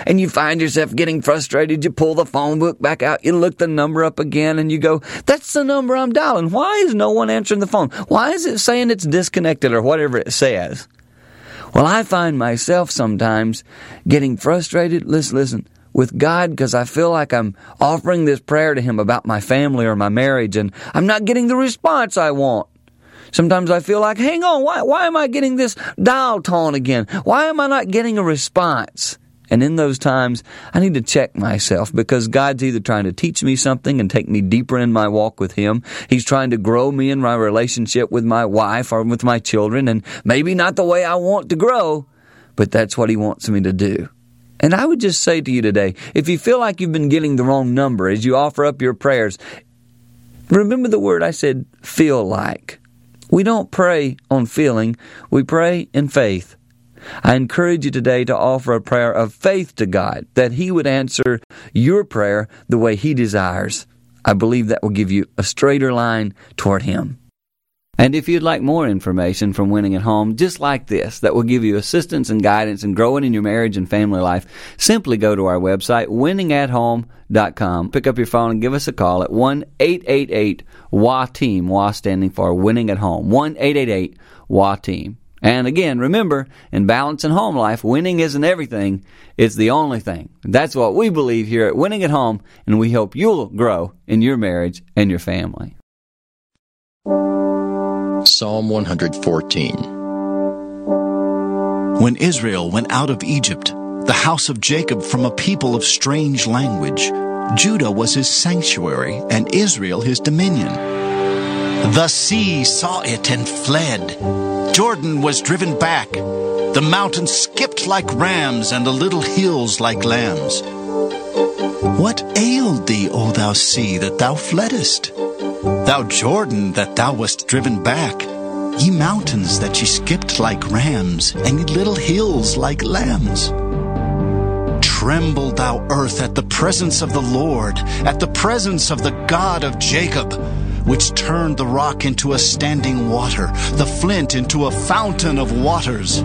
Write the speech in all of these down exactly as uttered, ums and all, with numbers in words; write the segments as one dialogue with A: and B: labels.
A: and you find yourself getting frustrated. You pull the phone book back out, you look the number up again, and you go, that's the number I'm dialing. Why is no one answering the phone? Why is it saying it's disconnected or whatever it says? Well, I find myself sometimes getting frustrated, listen, listen, with God because I feel like I'm offering this prayer to Him about my family or my marriage, and I'm not getting the response I want. Sometimes I feel like, hang on, why, why am I getting this dial tone again? Why am I not getting a response? And in those times, I need to check myself because God's either trying to teach me something and take me deeper in my walk with Him. He's trying to grow me in my relationship with my wife or with my children, and maybe not the way I want to grow, but that's what He wants me to do. And I would just say to you today, if you feel like you've been getting the wrong number as you offer up your prayers, remember the word I said, feel like. We don't pray on feeling, we pray in faith. I encourage you today to offer a prayer of faith to God, that He would answer your prayer the way He desires. I believe that will give you a straighter line toward Him. And if you'd like more information from Winning at Home, just like this, that will give you assistance and guidance in growing in your marriage and family life, simply go to our website, winning at home dot com. Pick up your phone and give us a call at one eight eight eight W A team, W A standing for Winning at Home, one eight eight eight W A team. And again, remember, in balance and home life, winning isn't everything, it's the only thing. That's what we believe here at Winning at Home, and we hope you'll grow in your marriage and your family.
B: Psalm one fourteen.
C: When Israel went out of Egypt, the house of Jacob from a people of strange language, Judah was his sanctuary, and Israel his dominion. The sea saw it and fled. Jordan was driven back. The mountains skipped like rams, and the little hills like lambs. What ailed thee, O thou sea, that thou fleddest? Thou Jordan, that thou wast driven back, ye mountains that ye skipped like rams, and ye little hills like lambs. Tremble, thou earth, at the presence of the Lord, at the presence of the God of Jacob, which turned the rock into a standing water, the flint into a fountain of waters.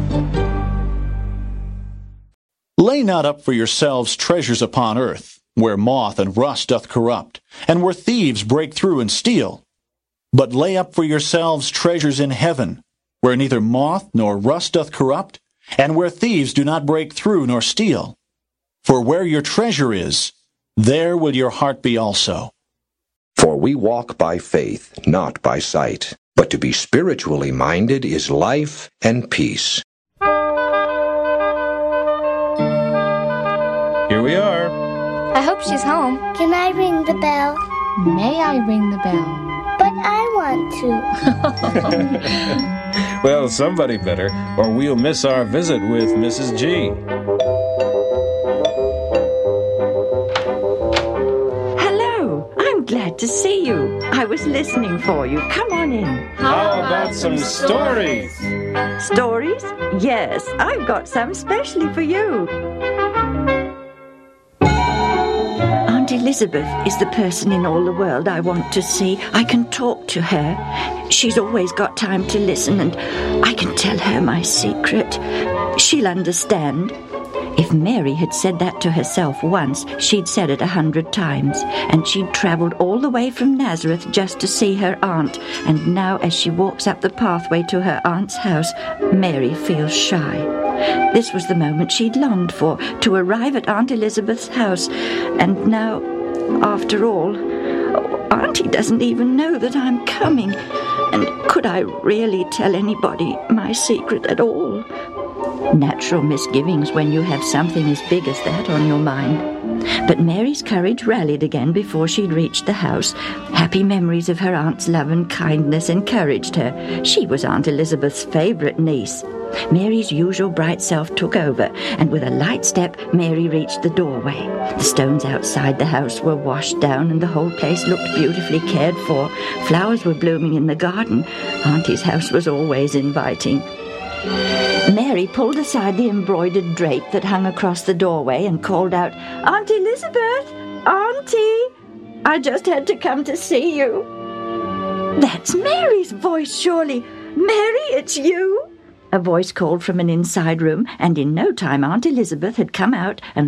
D: Lay not up for yourselves treasures upon earth, where moth and rust doth corrupt, and where thieves break through and steal. But lay up for yourselves treasures in heaven, where neither moth nor rust doth corrupt, and where thieves do not break through nor steal. For where your treasure is, there will your heart be also.
E: For we walk by faith, not by sight. But to be spiritually minded is life and peace.
F: Here we are.
G: I hope she's home.
H: Can I ring the bell?
G: May I ring the bell?
H: But I want to.
F: Well, somebody better, or we'll miss our visit with Missus G.
I: Hello, I'm glad to see you. I was listening for you. Come on in.
F: How about some stories?
I: Stories? Yes, I've got some specially for you. Aunt Elizabeth is the person in all the world I want to see. I can talk to her. She's always got time to listen, and I can tell her my secret. She'll understand. If Mary had said that to herself once, she'd said it a hundred times, and she'd travelled all the way from Nazareth just to see her aunt, and now as she walks up the pathway to her aunt's house, Mary feels shy. This was the moment she'd longed for, to arrive at Aunt Elizabeth's house, and now, after all, oh, Auntie doesn't even know that I'm coming, and could I really tell anybody my secret at all? Natural misgivings when you have something as big as that on your mind. But Mary's courage rallied again before she'd reached the house. Happy memories of her aunt's love and kindness encouraged her. She was Aunt Elizabeth's favourite niece. Mary's usual bright self took over, and with a light step, Mary reached the doorway. The stones outside the house were washed down, and the whole place looked beautifully cared for. Flowers were blooming in the garden. Auntie's house was always inviting. Mary pulled aside the embroidered drape that hung across the doorway and called out, "Aunt Elizabeth! Auntie! I just had to come to see you." "That's Mary's voice, surely. Mary, it's you?" A voice called from an inside room, and in no time Aunt Elizabeth had come out and